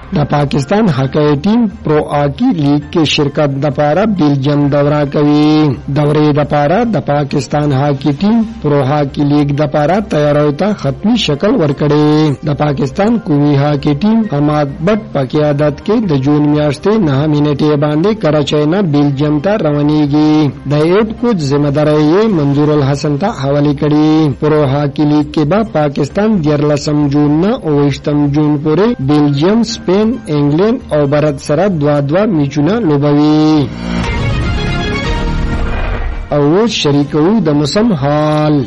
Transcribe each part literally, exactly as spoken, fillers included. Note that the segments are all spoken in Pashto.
د پاکستان هاکی ټیم پرو هاکی لیگ کې شرکت دپاره بیلجیم دوره کوي. دورې دپاره د پاکستان هاکی ټیم پرو هاکی لیگ دپاره تیاری ته ختمي شکل ورکړي. د پاکستان قومي هاکی ټیم حماد بټ په قیادت کې د جون میاشتې نه منټې باندې کراچۍ نه بیلجیم ته روانېږي. د هیډ کوچ ذمہ داري یې منظور الحسن ته حواله کړي. پرو هاکی لیگ کې به پاکستان دیارلسم جون نه اوویشتم جون پورې بیلجیم، سپین، انګلند او برت سره دوا دوا میچونه لوبوي. او شریکو د موسم حال.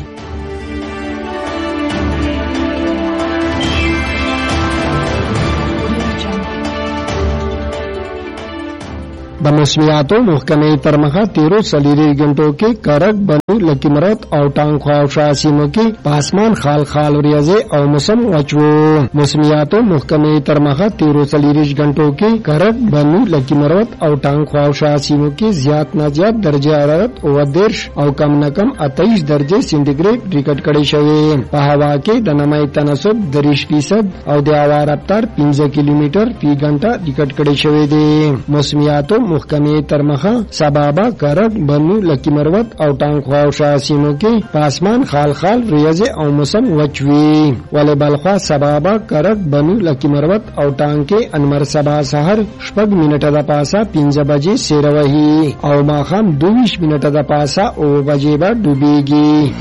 د موسمیاتو محکمې تر مخه تیرو څلورو غنټو کې کرک، بنو، لکی مرات او ټانګ خواوشا سیمو کې پاسمان خال خال وریځې او موسم وچ وو. موسمیاتو محکمې تر مخه تیرو څلورو غنټو کې کرک، بنو، لکی مرات او ټانګ خواوشا سیمو کې زیات نه زیات درجه حرارت او درش او کم نه کم اتایس درجه سینټیګریډ ریکارډ کړي شوی. په هوا کې د نمی تناسب دریش فیصد او د هوا رفتار پنځه کیلومتر فی غنټه ریکارډ کړي شوی دی. موسمیاتو محکمې تر مخه سبابا، کرک، بنو، لکی مروت او ټانګ خواوشا سیمو کې پاسمان خال خال ریاضي او موسم وچوي. ولې بلخوا، سبابا، کرک، بنو، لکی مروت او ټانګ کې انمر سبا سحر شپږ منټه د پاسه پنځه بجې سیروهي او ماخام دویش منټه د پاسه او بجې به ډوبېږي.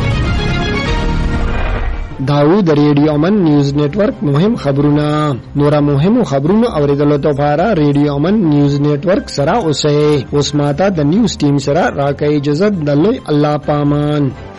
داود ریډیو امن نیوز نیټورک مهم خبرونه. نور مهم خبرونه اوریدلو لپاره ریډیو امن نیوز نیټورک سره اوسئ. اوس ماته د نیوز ټیم سره راکې اجازه د الله پامان.